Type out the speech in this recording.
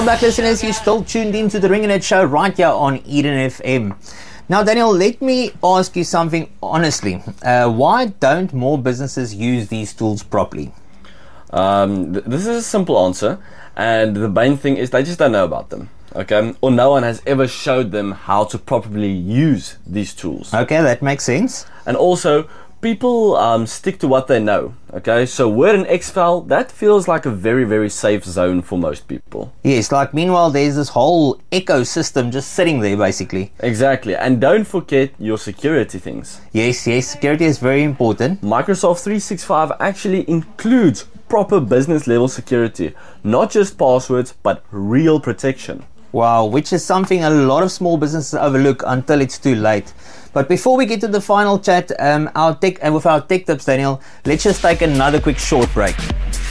Back listeners, you're still tuned in to the Ring and It show right here on Eden FM. Now, Daniel, let me ask you something honestly. Why don't more businesses use these tools properly? This is a simple answer, and the main thing is they just don't know about them. Okay, or no one has ever showed them how to properly use these tools. Okay, that makes sense. And also, people stick to what they know. Okay, so Word and Excel, that feels like a very, very safe zone for most people. Yes, like meanwhile there's this whole ecosystem just sitting there basically. Exactly, and don't forget your security things. Yes, security is very important. Microsoft 365 actually includes proper business level security, not just passwords, but real protection. Wow, which is something a lot of small businesses overlook until it's too late. But before we get to the final chat, with our tech tips, Daniel, let's just take another quick short break.